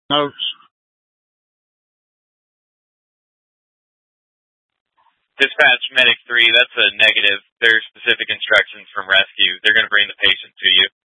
Notes. Dispatch Medic 3, that's a negative. There are specific instructions from rescue. They're going to bring the patient to you.